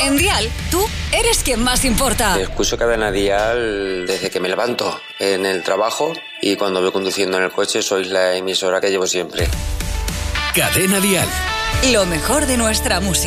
En Dial, tú eres quien más importa. Escucho Cadena Dial desde que me levanto en el trabajo y cuando voy conduciendo en el coche sois la emisora que llevo siempre. Cadena Dial. Lo mejor de nuestra música.